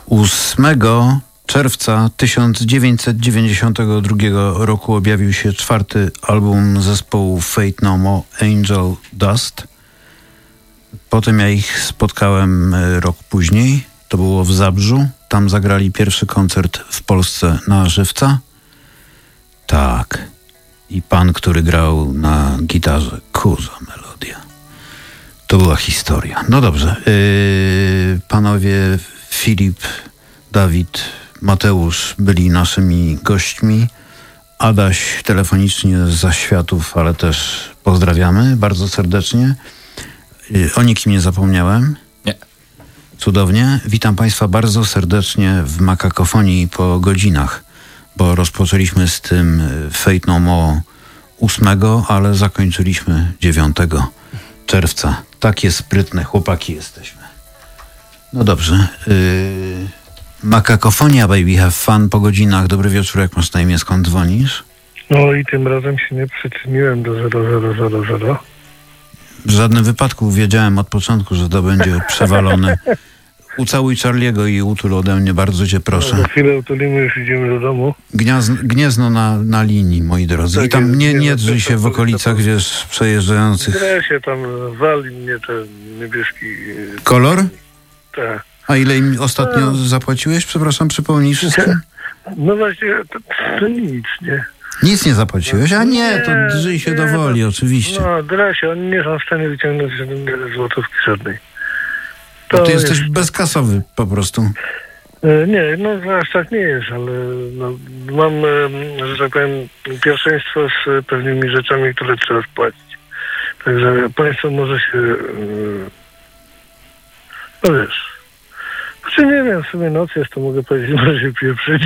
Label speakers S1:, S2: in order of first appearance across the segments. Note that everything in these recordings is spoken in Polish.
S1: 8 czerwca 1992 roku objawił się czwarty album zespołu Fate No More, Angel Dust. Potem ja ich spotkałem rok później. To było w Zabrzu. Tam zagrali pierwszy koncert w Polsce na żywca. Tak. I pan, który grał na gitarze, kurza melodia. To była historia. No dobrze. Panowie Filip, Dawid, Mateusz byli naszymi gośćmi. Adaś telefonicznie z zaświatów, ale też pozdrawiamy bardzo serdecznie. O nikim nie zapomniałem?
S2: Nie.
S1: Cudownie. Witam Państwa bardzo serdecznie w Makakofonii po godzinach, bo rozpoczęliśmy z tym Fate No More 8, ale zakończyliśmy 9 czerwca. Takie sprytne chłopaki jesteśmy. No dobrze. Makakofonia, baby, have fun po godzinach. Dobry wieczór, jak masz na imię, skąd dzwonisz?
S3: No i tym razem się nie przyczyniłem do 0000.
S1: W żadnym wypadku wiedziałem od początku, że to będzie przewalone. Ucałuj Charliego i utul ode mnie, bardzo cię proszę.
S3: No, za chwilę utulimy, już idziemy do domu.
S1: Gniezno na linii, moi drodzy.
S3: Tak,
S1: i tam nie drzyj się w okolicach, wiesz, przejeżdżających.
S3: Się tam wali mnie ten niebieski...
S1: Kolor?
S3: Tak.
S1: A ile im ostatnio zapłaciłeś? Przepraszam, przypomnij wszystkim.
S3: No właśnie, to nic, nie?
S1: Nic nie zapłaciłeś? A nie, to drzyj się do woli, oczywiście.
S3: No, drasie, oni nie są w stanie wyciągnąć złotówki żadnej.
S1: Ty jesteś bezkasowy po prostu.
S3: Nie, no aż tak nie jest, ale no, mam, że tak powiem, pierwszeństwo z pewnymi rzeczami, które trzeba spłacić. Także państwo może się, no wiesz, znaczy nie wiem, w sumie noc jest, to mogę powiedzieć, może się pieprzyć.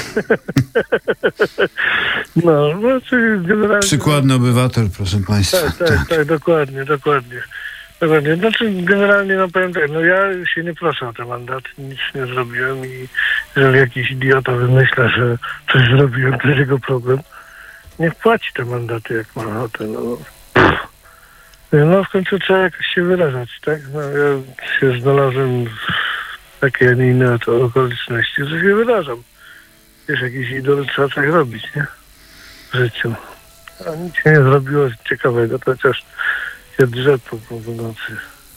S3: No, czyli generalnie...
S1: Przykładny obywatel, proszę państwa.
S3: Tak, dokładnie. Znaczy generalnie no powiem tak, no ja się nie proszę o te mandaty, nic nie zrobiłem i jeżeli jakiś idiota wymyśla, że coś zrobiłem, to jest jego problem. Niech płaci te mandaty, jak ma ochotę, no w końcu trzeba jakoś się wyrażać, tak? No ja się znalazłem w takiej, a nie innej okoliczności, że się wyrażam. Wiesz, jakiś idol trzeba coś robić, nie? W życiu. A nic się nie zrobiło ciekawego, to chociaż się drze po nocy.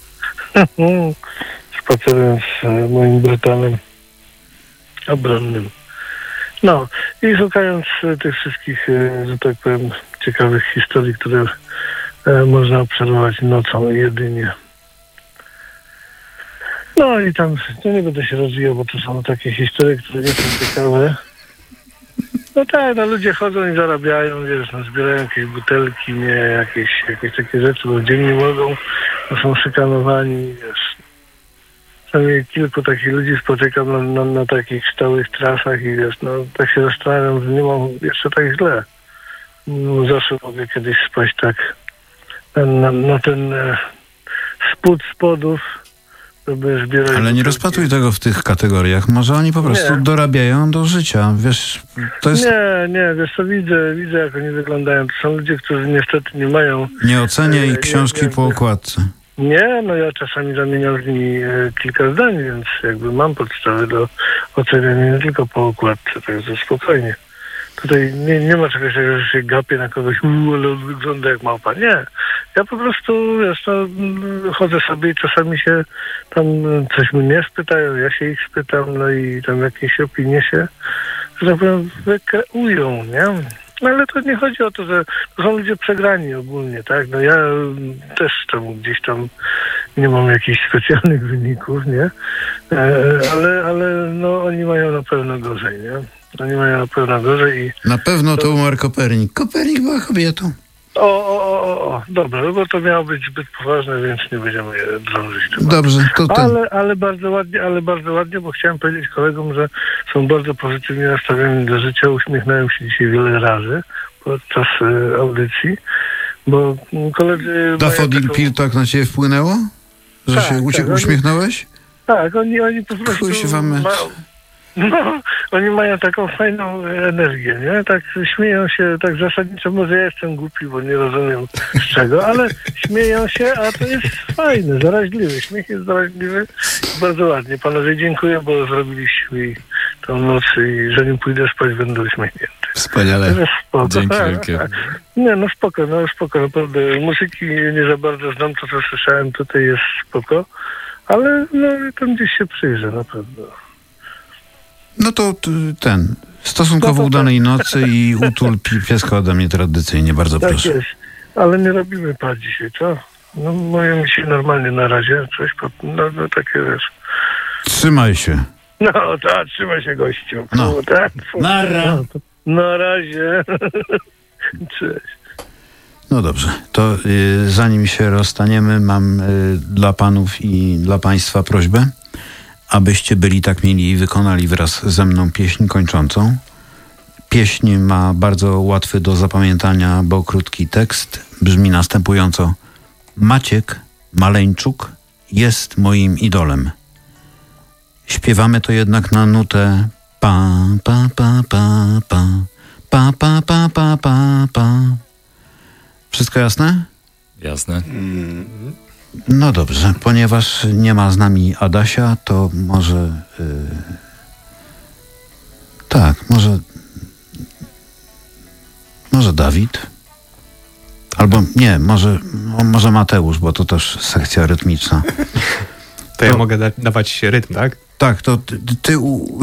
S3: Spacerując z moim Brytanem obronnym. No i szukając tych wszystkich, że tak powiem, ciekawych historii, które można obserwować nocą jedynie. No i tam, nie będę się rozwijał, bo to są takie historie, które nie są ciekawe. No tak, no ludzie chodzą i zarabiają, wiesz, no zbierają jakieś butelki, nie, jakieś takie rzeczy, bo gdzie nie mogą, to są szykanowani, wiesz. Przynajmniej kilku takich ludzi spotykam na takich stałych trasach i wiesz, no tak się zastanawiam, że nie mam jeszcze tak źle. No, zawsze mogę kiedyś spać tak na ten spód spodów, żeby zbierać...
S1: Ale nie rozpatruj tego w tych kategoriach. Może oni po prostu dorabiają do życia. Wiesz, to jest...
S3: Nie, wiesz co, widzę jak oni wyglądają. To są ludzie, którzy niestety nie mają...
S1: Nie oceniaj książki po okładce.
S3: Nie, no ja czasami zamieniam z nimi kilka zdań, więc jakby mam podstawy do oceniania nie tylko po okładce, także spokojnie. Tutaj nie ma czegoś takiego, że się gapię na kogoś, ale on wygląda jak małpa. Nie. Ja po prostu, wiesz, no, chodzę sobie i czasami się tam coś mnie spytają, ja się ich spytam, no i tam jakieś opinie się, że tak powiem, wykreują, nie? No ale to nie chodzi o to, że to są ludzie przegrani ogólnie, tak? No ja też tam gdzieś tam nie mam jakichś specjalnych wyników, nie? Ale no oni mają na pewno gorzej, nie? Oni mają na pewno gorzej i...
S1: Na pewno to umarł Kopernik. Kopernik była kobietą.
S3: Dobra, no bo to miało być zbyt poważne, więc nie będziemy drążyć.
S1: Dobrze, to ten...
S3: ale bardzo ładnie, bo chciałem powiedzieć kolegom, że są bardzo pozytywnie nastawieni do życia. Uśmiechnąłem się dzisiaj wiele razy podczas audycji, bo koledzy...
S1: Daffodil Pir tak na ciebie wpłynęło? Że się uśmiechnąłeś?
S3: Tak, oni po prostu... No, oni mają taką fajną energię, nie? Tak śmieją się, tak zasadniczo, może ja jestem głupi, bo nie rozumiem z czego, ale śmieją się, a to jest fajne, zaraźliwy. Śmiech jest zaraźliwy. Bardzo ładnie. Panowie, dziękuję, bo zrobiliście mi tą noc i zanim pójdę spać, będę uśmiechnięty.
S2: Wspaniale. Dzięki wielkie.
S3: Nie, no spoko, naprawdę. Muzyki nie za bardzo znam, to co słyszałem tutaj jest spoko, ale no tam gdzieś się przyjrzę, naprawdę.
S1: No to stosunkowo udanej nocy i utul pieska ode mnie tradycyjnie, bardzo
S3: tak
S1: proszę.
S3: Tak jest, ale nie robimy pa dzisiaj, co? No moje mi się normalnie na razie, coś, no takie wiesz.
S1: Trzymaj się.
S3: No tak, trzymaj się gościu.
S1: No.
S3: Tak,
S1: Nara.
S3: Na razie. Cześć.
S1: No dobrze, to zanim się rozstaniemy, mam dla panów i dla państwa prośbę, abyście byli tak mili i wykonali wraz ze mną pieśń kończącą. Pieśń ma bardzo łatwy do zapamiętania, bo krótki tekst. Brzmi następująco. Maciek Maleńczuk jest moim idolem. Śpiewamy to jednak na nutę pa, pa, pa, pa, pa, pa, pa, pa, pa, pa, pa. Wszystko jasne?
S2: Jasne.
S1: No dobrze, ponieważ nie ma z nami Adasia, to może... może Dawid? Albo nie, może Mateusz, bo to też sekcja rytmiczna.
S4: To ja mogę dawać rytm, tak?
S1: Tak, to ty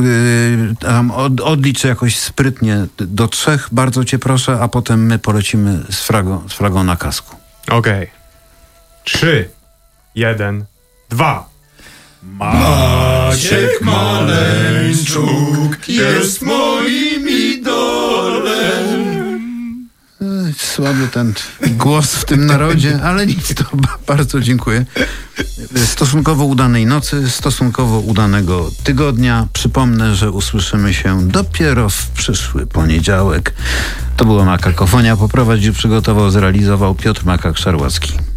S1: odlicz jakoś sprytnie do 3, bardzo cię proszę, a potem my polecimy z flagą na kasku.
S4: Okej. 3, 1, 2.
S2: Maciek Maleńczuk jest moim idolem.
S1: Słaby ten głos w tym narodzie, ale nic, to bardzo dziękuję. Stosunkowo udanej nocy, stosunkowo udanego tygodnia. Przypomnę, że usłyszymy się dopiero w przyszły poniedziałek. To była Makakofonia. Poprowadził, przygotował, zrealizował Piotr Makak-Szarłacki.